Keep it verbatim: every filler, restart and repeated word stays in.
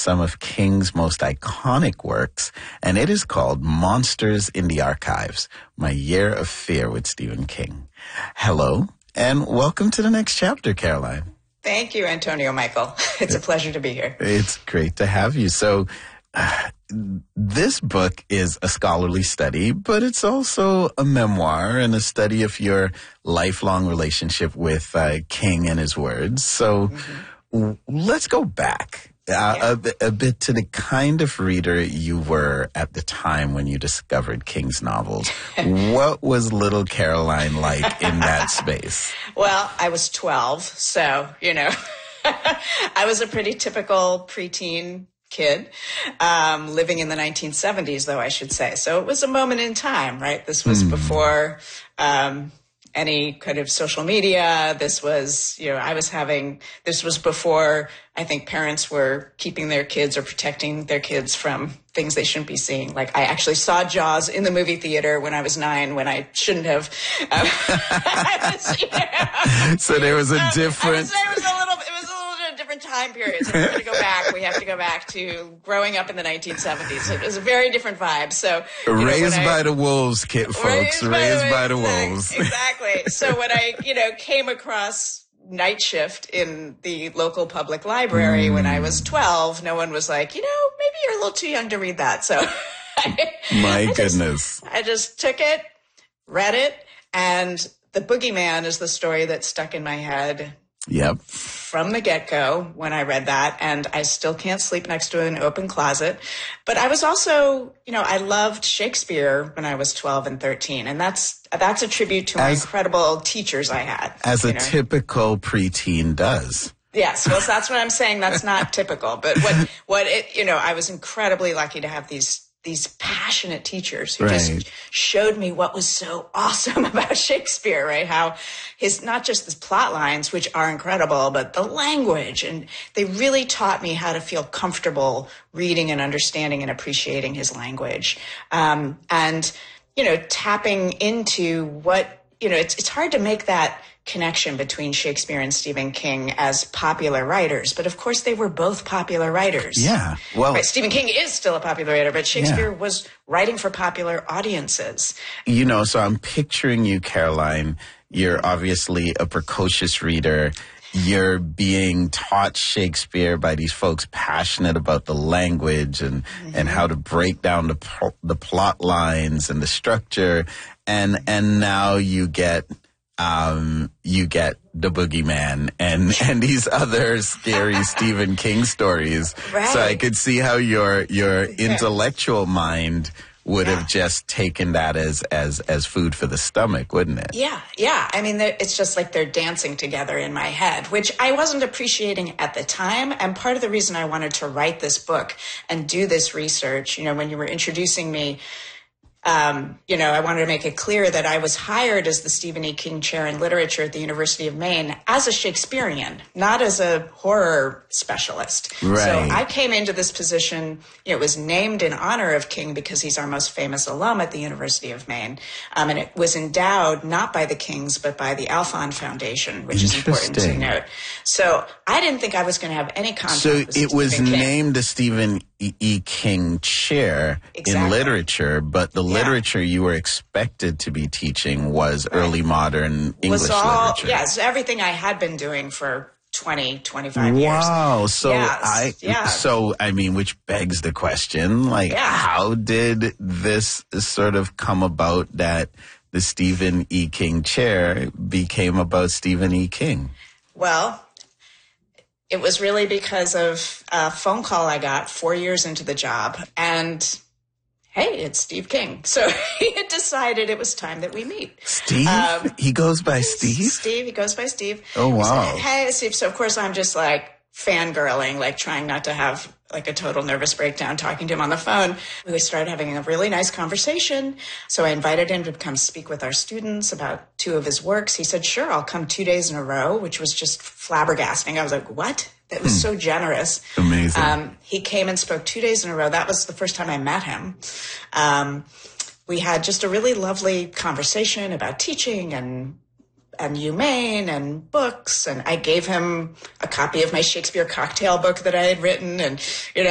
some of King's most iconic works, and it is called Monsters in the Archives, My Year of Fear with Stephen King. Hello, and welcome to the next chapter, Caroline. Thank you, Antonio Michael. It's a pleasure to be here. It's great to have you. So, uh, this book is a scholarly study, but it's also a memoir and a study of your lifelong relationship with uh, King and his words. So, mm-hmm. w- let's go back. Uh, yeah. a, a bit to the kind of reader you were at the time when you discovered King's novels. What was little Caroline like in that space? Well, I was twelve, so, you know, I was a pretty typical preteen kid, um, living in the nineteen seventies, though, I should say. So it was a moment in time, right? This was mm. before um, any kind of social media. This was, you know, I was having, this was before I think parents were keeping their kids or protecting their kids from things they shouldn't be seeing. Like, I actually saw Jaws in the movie theater when I was nine, when I shouldn't have. Um, I was, you know, so there was a different. I would say it was a little. It was a little bit of a different time period. So we're going to go back. We have to go back to growing up in the nineteen seventies. It was a very different vibe. So raised know, by I, the wolves, kid, folks. Raised, raised by, by the, the wolves. Exactly. So when I, you know, came across Night Shift in the local public library mm. when I was twelve, no one was like, you know, maybe you're a little too young to read that. So I, my I goodness. Just, I just took it, read it, and The Boogeyman is the story that stuck in my head. Yep. From the get-go when I read that, and I still can't sleep next to an open closet. But I was also, you know, I loved Shakespeare when I was twelve and thirteen, and that's that's a tribute to my as, incredible teachers I had. As a know? typical preteen does. Yes, well, that's what I'm saying. That's not typical, but what what it, you know, I was incredibly lucky to have these these passionate teachers who right. just showed me what was so awesome about Shakespeare, right? How his, not just the plot lines, which are incredible, but the language. And they really taught me how to feel comfortable reading and understanding and appreciating his language. Um, and, you know, tapping into what, you know, it's, it's hard to make that connection between Shakespeare and Stephen King as popular writers. But of course, they were both popular writers. Yeah. Well, right? Stephen King is still a popular writer, but Shakespeare yeah. was writing for popular audiences. You know, so I'm picturing you, Caroline. You're obviously a precocious reader. You're being taught Shakespeare by these folks passionate about the language and, mm-hmm. and how to break down the the plot lines and the structure. And and now you get Um, you get The Boogeyman and, and these other scary Stephen King stories. Right. So I could see how your, your intellectual mind would yeah. have just taken that as, as, as food for the stomach, wouldn't it? Yeah. Yeah. I mean, it's just like they're dancing together in my head, which I wasn't appreciating at the time. And part of the reason I wanted to write this book and do this research, you know, when you were introducing me, Um, you know, I wanted to make it clear that I was hired as the Stephen E. King Chair in Literature at the University of Maine as a Shakespearean, not as a horror specialist. Right. So I came into this position, you know, it was named in honor of King because he's our most famous alum at the University of Maine. Um, and it was endowed not by the Kings, but by the Alphon Foundation, which is important to note. So I didn't think I was going to have any contact so with it Stephen was King. named the Stephen E. King Chair exactly. in Literature, but the yeah. literature you were expected to be teaching was right. early modern English was all, literature. Yes, everything I had been doing for twenty, twenty-five years. Wow. So yes, I, yeah. so I mean, which begs the question, like, yeah. how did this sort of come about that the Stephen E. King Chair became about Stephen E. King? Well, it was really because of a phone call I got four years into the job, and hey, it's Steve King. So he had decided it was time that we meet. Steve? Um, he goes by Steve? Steve, he goes by Steve. Oh, wow. Said, hey, Steve. So, of course, I'm just like fangirling, like trying not to have like a total nervous breakdown talking to him on the phone. We started having a really nice conversation. So I invited him to come speak with our students about two of his works. He said, sure, I'll come two days in a row, which was just flabbergasting. I was like, what? That was so generous. Amazing. Um, he came and spoke two days in a row. That was the first time I met him. Um, we had just a really lovely conversation about teaching and and UMaine and books. And I gave him a copy of my Shakespeare cocktail book that I had written. And, you know,